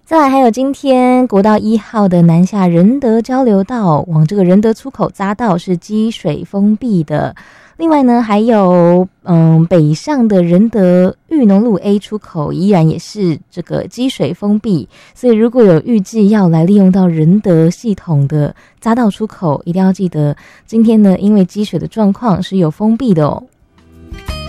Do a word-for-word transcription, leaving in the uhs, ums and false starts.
再来还有今天国道一号的南下仁德交流道往这个仁德出口匝道是积水封闭的。另外呢，还有嗯北上的仁德裕农路 A 出口依然也是这个积水封闭，所以如果有预计要来利用到仁德系统的匝道出口，一定要记得今天呢因为积水的状况是有封闭的哦。